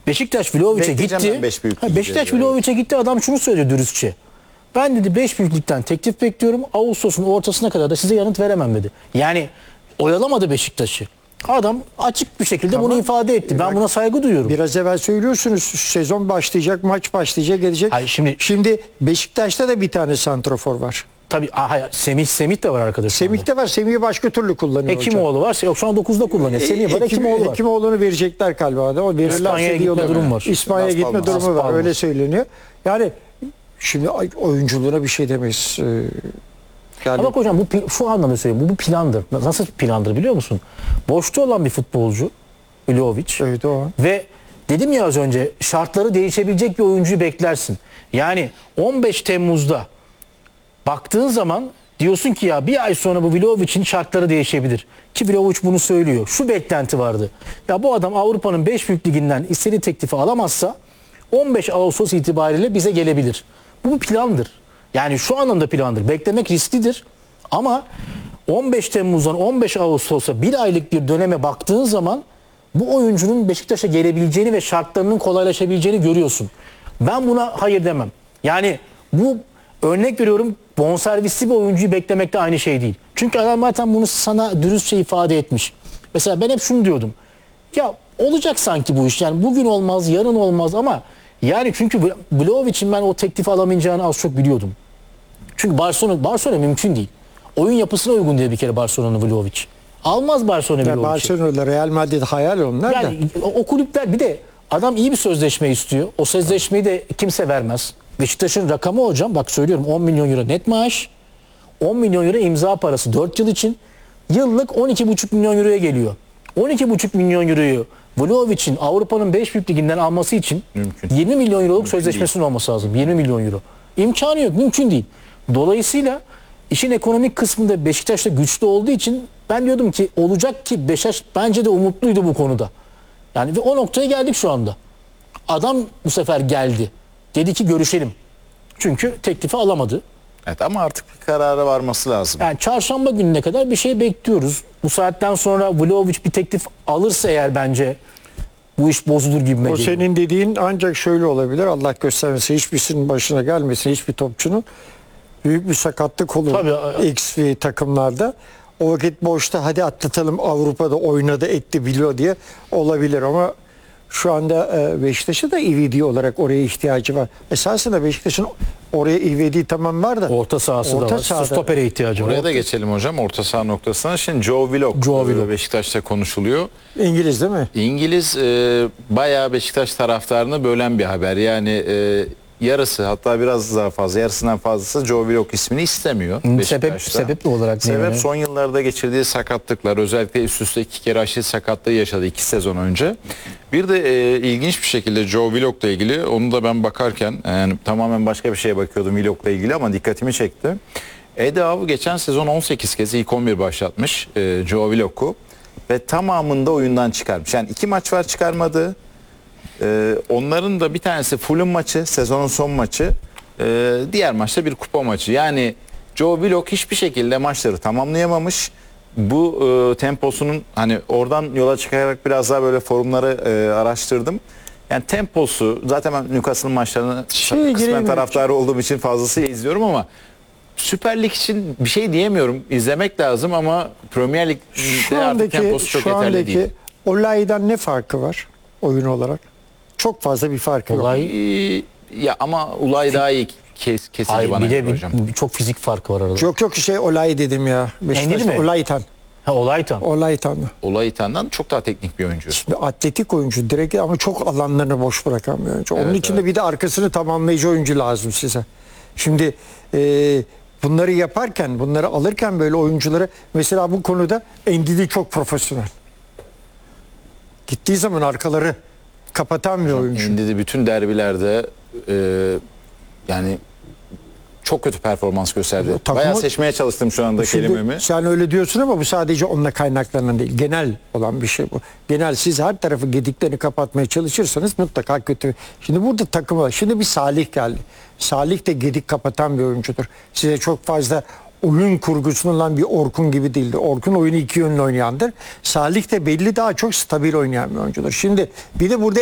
Beşiktaş Vlahovic'e Bekleyeceğim gitti. ben beş büyüklük Beşiktaş diyeceğim. Vlahovic'e gitti. Adam şunu söyledi dürüstçe. Ben dedi 5 büyüklükten teklif bekliyorum. Ağustos'un ortasına kadar da size yanıt veremem dedi. Yani oyalamadı Beşiktaş'ı. Adam açık bir şekilde bunu ifade etti. Ben buna saygı duyuyorum. Biraz evvel söylüyorsunuz, sezon başlayacak, maç başlayacak, gelecek. Hayır, Şimdi Beşiktaş'ta da bir tane santrafor var. Tabii hayır, Semih de var arkadaşlar. Semih de var. Semih'i başka türlü kullanıyor hocam. Ekimoğlu var. Yok şu an 9'da kullanıyor. Semih var, Ekimoğlu var. Ekimoğlu'nu verecekler galiba. O İspanya'ya verirlerse gitme diyorlar. durum var. İspanya'ya Las gitme Palmas. durumu Las var. Palmas. Öyle söyleniyor. Yani şimdi oyunculuğuna bir şey demeyiz. Yani Ama bak hocam şu anlamda söyleyeyim. Bu plandır. Nasıl plandır biliyor musun? Boşta olan bir futbolcu Vlahovic. evet, o. Ve dedim ya az önce şartları değişebilecek bir oyuncuyu beklersin. Yani 15 Temmuz'da baktığın zaman diyorsun ki ya bir ay sonra bu Vlahovic'in şartları değişebilir. Ki Vlahovic bunu söylüyor. Şu beklenti vardı. Ya bu adam Avrupa'nın 5 büyük liginden istediği teklifi alamazsa 15 Ağustos itibariyle bize gelebilir. Bu bir plandır. Yani şu anlamda plandır. Beklemek risklidir. Ama 15 Temmuz'dan 15 Ağustos'a bir aylık bir döneme baktığın zaman bu oyuncunun Beşiktaş'a gelebileceğini ve şartlarının kolaylaşabileceğini görüyorsun. Ben buna hayır demem. Yani bu örnek veriyorum bonservisli bir oyuncuyu beklemek de aynı şey değil. Çünkü adam zaten bunu sana dürüstçe ifade etmiş. Mesela ben hep şunu diyordum. Ya olacak sanki bu iş. Yani bugün olmaz, yarın olmaz ama yani çünkü Vlahovic'in ben o teklifi alamayacağını az çok biliyordum. Çünkü Barcelona mümkün değil. Oyun yapısına uygun değil bir kere Barcelona Vlahovic. Almaz Barcelona Vlahovic'i. Barcelona'da, Real Madrid hayal onlar da. Yani o kulüpler bir de adam iyi bir sözleşme istiyor. O sözleşmeyi de kimse vermez. Beşiktaş'ın rakamı hocam bak söylüyorum 10 milyon euro net maaş. 10 milyon euro imza parası 4 yıl için. Yıllık 12,5 milyon euroya geliyor. 12,5 milyon euroyu Vlahovic'in Avrupa'nın 5 büyük liginden alması için Mümkün. 20 milyon euroluk sözleşmesinin olması lazım. 20 milyon euro. İmkanı yok. Mümkün değil. Dolayısıyla işin ekonomik kısmında Beşiktaş'ta güçlü olduğu için ben diyordum ki olacak ki Beşiktaş bence de umutluydu bu konuda. Yani ve o noktaya geldik şu anda. Adam bu sefer geldi. Dedi ki görüşelim. Çünkü teklifi alamadı. Evet ama artık bir karara varması lazım. Yani çarşamba gününe kadar bir şey bekliyoruz. Bu saatten sonra Vlahovic bir teklif alırsa eğer bence bu iş bozulur gibime O geliyor. senin dediğin ancak şöyle olabilir. Allah göstermesin hiçbirisinin başına gelmesin hiçbir topçunun. Büyük bir sakatlık olur. Tabii. X takımlarda. O vakit boşta hadi atlatalım Avrupa'da oynadı etti biliyor diye olabilir ama şu anda Beşiktaş'a da ivedi olarak oraya ihtiyacı var. Esasında Beşiktaş'ın oraya ivedi tamam var da Orta sahası da var. Stopere ihtiyacı var. Oraya da geçelim hocam orta saha noktasına. Şimdi Joe Willock Beşiktaş'ta konuşuluyor. İngiliz değil mi? İngiliz bayağı Beşiktaş taraftarını bölen bir haber. Yani yarısı hatta biraz daha fazla yarısından fazlası Joe Willock ismini istemiyor Beşiktaş'ta. Sebep olarak Sebep son yıllarda geçirdiği sakatlıklar özellikle üst üste 2 kere aşil sakatlığı yaşadı 2 sezon önce. Bir de ilginç bir şekilde Joe Willock'la ilgili onu da ben bakarken yani tamamen başka bir şeye bakıyordum Willock'la ilgili ama dikkatimi çekti. Eddie Howe geçen sezon 18 kez ilk 11 başlatmış Joe Willock'u ve tamamında oyundan çıkarmış. Yani 2 maç var çıkarmadığı. Onların da bir tanesi Fulham maçı, sezonun son maçı. Diğer maçta bir kupa maçı. Yani Joe Willock hiçbir şekilde maçları tamamlayamamış. Bu temposunun hani oradan yola çıkarak biraz daha böyle forumları araştırdım. Yani temposu zaten ben Newcastle'ın maçlarını kısmen taraftarı olduğum için fazlasıyla izliyorum ama Süper Lig için bir şey diyemiyorum. İzlemek lazım ama Premier Lig'de artık temposu çok yeterli değil. Olay'dan ne farkı var oyun olarak? Çok fazla bir farkı yok. Ya ama Ulay daha iyi kesici Hayır, bana bir de göre hocam. çok fizik farkı var arada. Yok Olay dedim ya. Endidi mi? Olaytan. Olaytan. Olay İtan'dan çok daha teknik bir oyuncu. Şimdi atletik oyuncu direkt ama çok alanlarını boş bırakan bir oyuncu. Onun için de bir de arkasını tamamlayıcı oyuncu lazım size. Şimdi bunları yaparken, bunları alırken böyle oyuncuları mesela bu konuda Endidi çok profesyonel. Gittiği zaman arkaları kapatan bir oyuncu. Şimdi bütün derbilerde yani çok kötü performans gösterdi. Bayağı seçmeye çalıştım şu anda kelimemi. Sen öyle diyorsun ama bu sadece onunla kaynaklanan değil. Genel olan bir şey bu. Genel siz her tarafı gediklerini kapatmaya çalışırsanız mutlaka kötü. Şimdi burada takım var. Şimdi bir Salih geldi. Salih de gedik kapatan bir oyuncudur. Size çok fazla oyun kurgusundan olan bir Orkun gibi değildir. Orkun oyunu iki yönlü oynayandır. Salih de belli daha çok stabil oynayan bir oyuncudur. Şimdi bir de burada